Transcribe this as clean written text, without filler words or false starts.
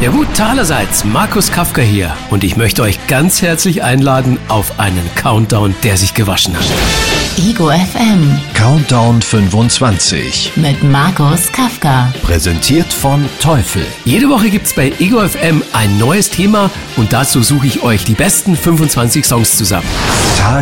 Ja gut, allerseits, Markus Kafka hier und ich möchte euch ganz herzlich einladen auf einen Countdown, der sich gewaschen hat. Ego FM Countdown 25 mit Markus Kafka. präsentiert von Teufel. Jede Woche gibt's bei Ego FM ein neues Thema und dazu suche ich euch die besten 25 Songs zusammen. Tag